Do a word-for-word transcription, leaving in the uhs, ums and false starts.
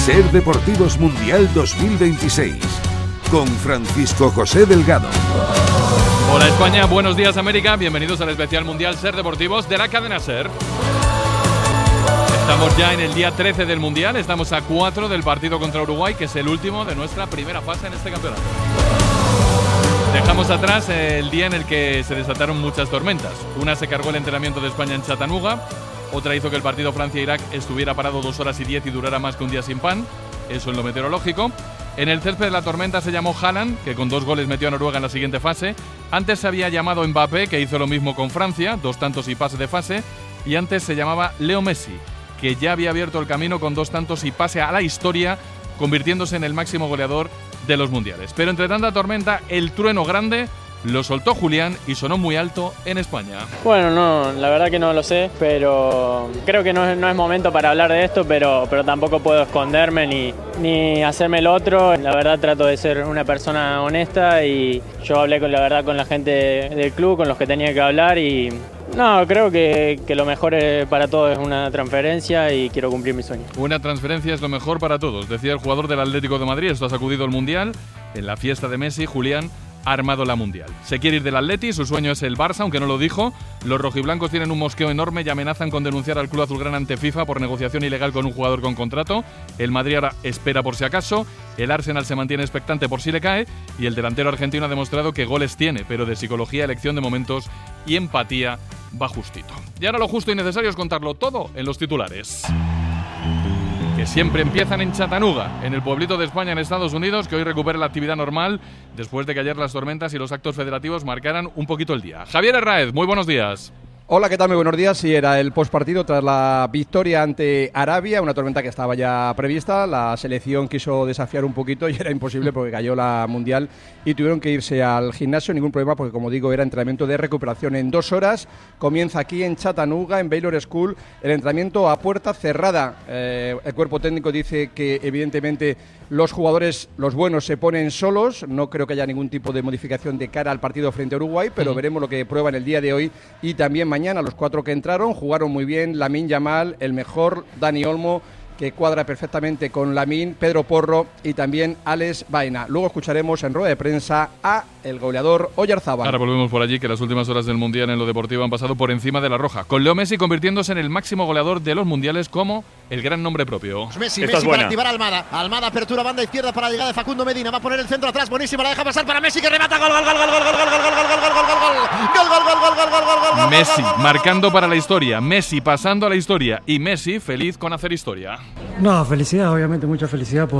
Ser Deportivos Mundial dos mil veintiséis, con Francisco José Delgado. Hola España, buenos días América, bienvenidos al especial Mundial Ser Deportivos de la cadena Ser. Estamos ya en el día trece del Mundial, estamos a cuatro del partido contra Uruguay, que es el último de nuestra primera fase en este campeonato. Dejamos atrás el día en el que se desataron muchas tormentas. Una se cargó el entrenamiento de España en Chattanooga, otra hizo que el partido Francia-Irak estuviera parado dos horas y diez y durara más que un día sin pan, eso en lo meteorológico. En el césped la tormenta se llamó Haaland, que con dos goles metió a Noruega en la siguiente fase. Antes se había llamado Mbappé, que hizo lo mismo con Francia, dos tantos y pase de fase. Y antes se llamaba Leo Messi, que ya había abierto el camino con dos tantos y pase a la historia, convirtiéndose en el máximo goleador de los mundiales. Pero entre tanta tormenta, el trueno grande lo soltó Julián y sonó muy alto en España. Bueno, no, la verdad que no lo sé, pero creo que no es, no es momento para hablar de esto, pero, pero tampoco puedo esconderme ni, ni hacerme el otro. La verdad trato de ser una persona honesta y yo hablé con la verdad con la gente del club, con los que tenía que hablar y no, creo que, que lo mejor para todos es una transferencia y quiero cumplir mi sueño. Una transferencia es lo mejor para todos, decía el jugador del Atlético de Madrid. Esto ha sacudido el Mundial. En la fiesta de Messi, Julián ha armado la Mundial. Se quiere ir del Atleti, su sueño es el Barça, aunque no lo dijo. Los rojiblancos tienen un mosqueo enorme y amenazan con denunciar al club azulgrana ante FIFA por negociación ilegal con un jugador con contrato. El Madrid ahora espera por si acaso. El Arsenal se mantiene expectante por si le cae. Y el delantero argentino ha demostrado que goles tiene, pero de psicología, elección de momentos y empatía va justito. Y ahora lo justo y necesario es contarlo todo en los titulares, que siempre empiezan en Chattanooga, en el pueblito de España en Estados Unidos, que hoy recupera la actividad normal después de que ayer las tormentas y los actos federativos marcaran un poquito el día. Javier Herráez, muy buenos días. Hola, ¿qué tal? Muy buenos días. Sí, era el postpartido tras la victoria ante Arabia, una tormenta que estaba ya prevista. La selección quiso desafiar un poquito y era imposible porque cayó la Mundial y tuvieron que irse al gimnasio. Ningún problema porque, como digo, era entrenamiento de recuperación en dos horas. Comienza aquí en Chattanooga, en Baylor School, el entrenamiento a puerta cerrada. Eh, el cuerpo técnico dice que, evidentemente, los jugadores, los buenos, se ponen solos. No creo que haya ningún tipo de modificación de cara al partido frente a Uruguay, pero uh-huh. veremos lo que prueban el día de hoy y también mañana. Mañana los cuatro que entraron jugaron muy bien. Lamine Yamal, el mejor, Dani Olmo, que cuadra perfectamente con Lamine, Pedro Porro y también Alex Baena. Luego escucharemos en rueda de prensa a el goleador Oyarzábal. Ahora volvemos por allí, que las últimas horas del Mundial en lo deportivo han pasado por encima de la roja, con Leo Messi convirtiéndose en el máximo goleador de los mundiales como el gran nombre propio. Messi, Messi para activar a Almada. Almada, apertura, banda izquierda para la llegada de Facundo Medina. Va a poner el centro atrás, buenísima, la deja pasar para Messi, que remata. Gol, gol, gol, gol, gol, gol, gol, gol, gol, gol, gol, gol, gol, gol, gol, gol, gol, gol. Messi marcando para la historia, Messi pasando a la historia y Messi feliz con hacer historia. No, felicidad, obviamente, mucha felicidad por